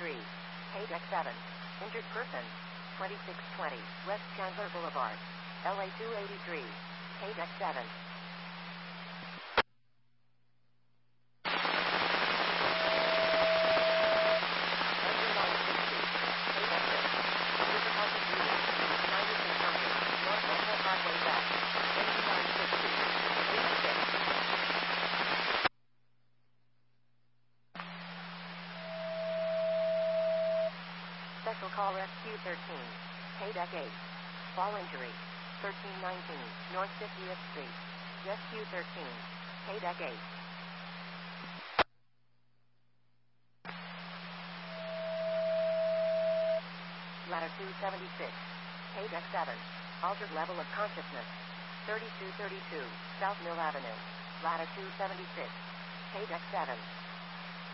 283, Paydeck 7, injured person, 2620, West Chandler Boulevard, LA 283, Paydeck 7. Special call Rescue 13, Paydeck 8, fall injury, 1319, North 50th Street, Rescue 13, Paydeck 8. Ladder 276, Paydeck 7, altered level of consciousness, 3232, South Mill Avenue, Ladder 276, Paydeck 7.